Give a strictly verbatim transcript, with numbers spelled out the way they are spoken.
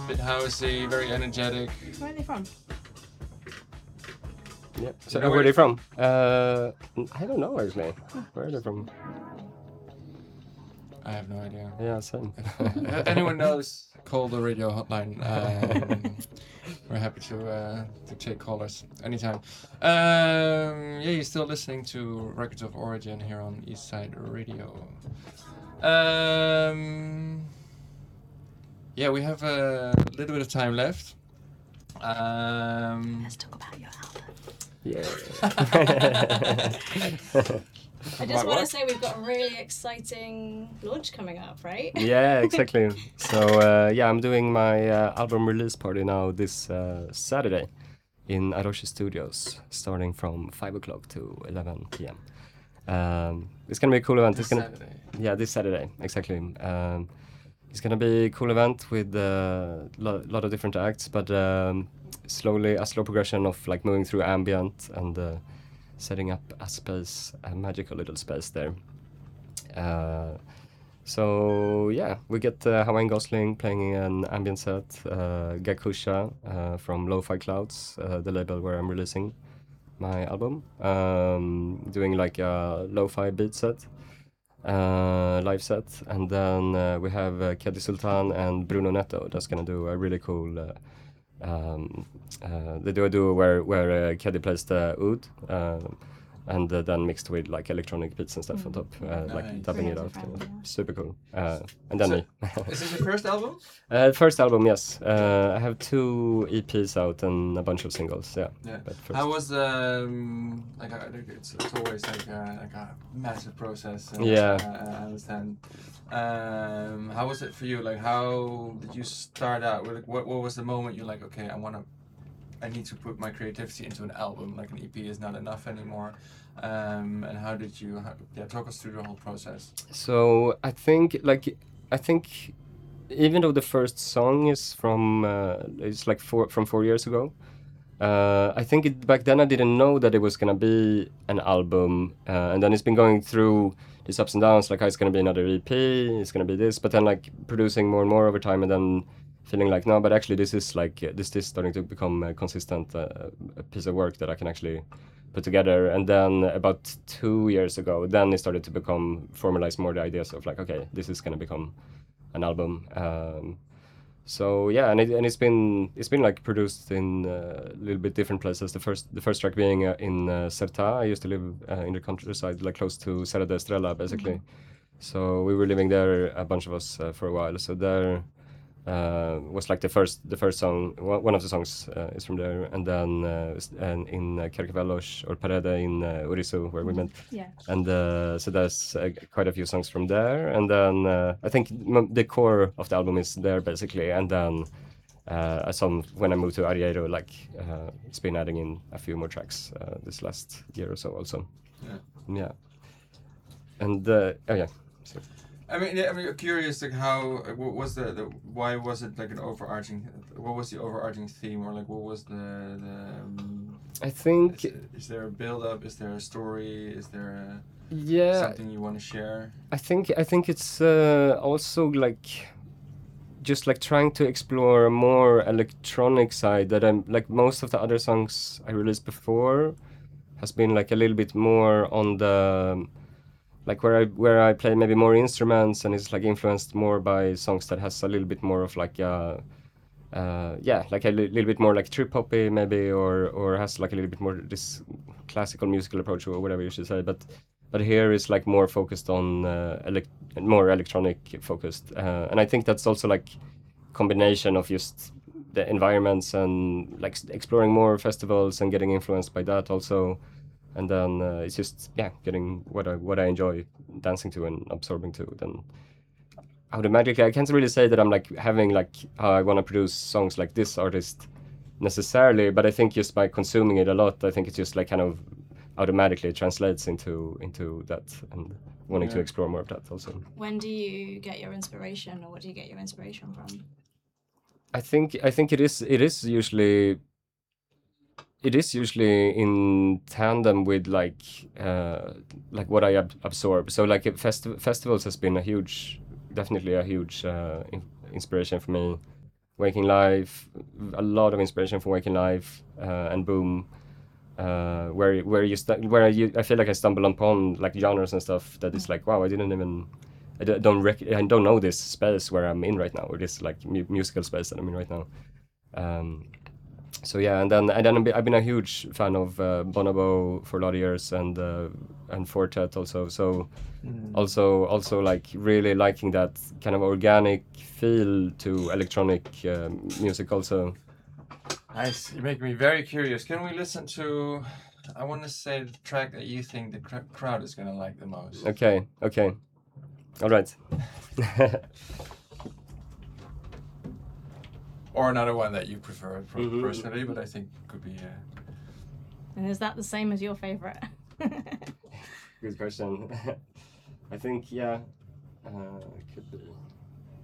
bit housey, very energetic. Where are they from? Yeah. So You know uh, where where are they from? Uh, I don't know actually. Where are they from? I have no idea. Yeah, same. If anyone knows, call the radio hotline. Um, we're happy to uh, to take callers anytime. Um, yeah, you're still listening to Records of Origin here on Eastside Radio. Um, yeah, we have a little bit of time left. Um, Let's talk about your album. Yeah. I just want to say we've got a really exciting launch coming up, right? Yeah, exactly. So uh, yeah, I'm doing my uh, album release party now this uh, Saturday in Aroshi Studios, starting from five o'clock to eleven p m. Um, it's gonna be a cool event. this It's gonna Saturday. yeah, this Saturday exactly. Um, it's gonna be a cool event with a uh, lo- lot of different acts, but um, slowly a slow progression of like moving through ambient and uh, setting up a space, a magical little space there. Uh, so yeah, we get uh, Hawaiian Gosling playing an ambient set, uh, Gakusha uh, from Lo-Fi Clouds, uh, the label where I'm releasing my album, um, doing like a lo-fi beat set, uh, live set, and then uh, we have uh, Keddy Sultan and Bruno Netto that's gonna do a really cool. Uh, um, uh, they do a duo where where uh, Keddy plays the oud, uh, and uh, then mixed with like electronic beats and stuff on Mm. top, uh, like Nice. dubbing it Brilliant out. friend, uh, yeah. Super cool. Uh, and then So- me. Is this your first album? Uh, first album, yes. Uh, I have two E Ps out and a bunch of singles. Yeah. Yeah. But first. How was um like I think it's, it's always like a, like a massive process. Uh, Yeah. uh, I understand. Um, how was it for you? Like, how did you start out? Like, what what was the moment you're like, okay, I want to, I need to put my creativity into an album. Like an E P is not enough anymore. Um, and how did you? How, yeah, talk us through the whole process. So I think like I think even though the first song is from uh, it's like four from four years ago, uh, I think it, back then I didn't know that it was gonna be an album, uh, and then it's been going through these ups and downs. Like, oh, it's gonna be another E P, it's gonna be this, but then like producing more and more over time, and then feeling like no, but actually this is like uh, this is starting to become a consistent uh, a piece of work that I can actually put together. And then about two years ago, then it started to become formalize more the ideas of like, okay, this is gonna become an album. Um, so yeah, and it and it's been it's been like produced in uh, a little bit different places. The first the first track being uh, in uh, Serta. I used to live uh, in the countryside, like close to Serra da Estrella, basically. So we were living there, a bunch of us, uh, for a while. So there uh, was like the first the first song. One one of the songs uh, is from there, and then uh, s- and in uh, Kerkevelos or Parede in uh, Urisu, where we met. Yeah. And uh, so there's uh, quite a few songs from there, and then uh, I think m- the core of the album is there basically, and then uh, some when I moved to Ariero, like uh, it's been adding in a few more tracks uh, this last year or so also. Yeah. Yeah. And uh, oh yeah. So, I mean, yeah, I mean, curious, like how, uh, what was the, the, why was it like an overarching, what was the overarching theme, or like what was the, the um, I think is, is there a build up, is there a story, is there a, yeah. something you want to share? I think I think it's uh, also like just like trying to explore a more electronic side that I'm like most of the other songs I released before has been like a little bit more on the like where I where I play maybe more instruments, and it's like influenced more by songs that has a little bit more of like uh, uh yeah like a li- little bit more like trip hoppy maybe, or or has like a little bit more this classical musical approach or whatever you should say, but but here is like more focused on uh, elec- more electronic focused, uh, and I think that's also like combination of just the environments and like s- exploring more festivals and getting influenced by that also, and then uh, it's just yeah getting what I what I enjoy dancing to and absorbing to. Then automatically I can't really say that I'm like having like how I want to produce songs like this artist necessarily, but I think just by consuming it a lot, I think it's just like kind of automatically translates into into that, and wanting to Yeah. explore more of that also. When do you get your inspiration, or what do you get your inspiration from? I think I think it is it is usually it is usually in tandem with like uh, like what I ab- absorb. So like if festi- festivals has been a huge, definitely a huge uh, in- inspiration for me. Waking Life, a lot of inspiration from Waking Life uh, and Boom, uh, where where you st- where you I feel like I stumble upon like genres and stuff that is like, wow, I didn't even I d- don't rec- I don't know this space where I'm in right now, or this like mu- musical space that I'm in right now. Um, so yeah, and then and then I've been- I've been a huge fan of uh, Bonobo for a lot of years, and uh, and Fortet also. So Mm. also also like really liking that kind of organic feel to electronic uh, music also. Nice. You make me very curious. Can we listen to? I want to say the track that you think the cr- crowd is gonna like the most. Okay, okay, all right. Or another one that you prefer pro- Mhm. personally, but I think could be. Uh... And is that the same as your favorite? Good question. I think yeah, uh, could be.